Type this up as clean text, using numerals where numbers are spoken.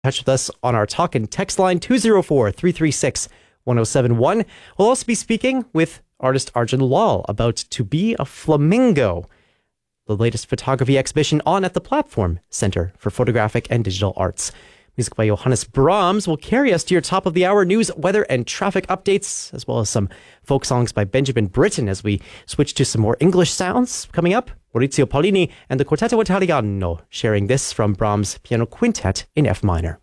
touch with us on our talk and text line 204-336-1071. We'll also be speaking with artist Arjun Lal about To Be a Flamingo, the latest photography exhibition on at the Platform Center for Photographic and Digital Arts. Music by Johannes Brahms will carry us to your top of the hour news, weather, and traffic updates, as well as some folk songs by Benjamin Britten as we switch to some more English sounds. Coming up, Maurizio Paulini and the Quartetto Italiano sharing this from Brahms' Piano Quintet in F minor.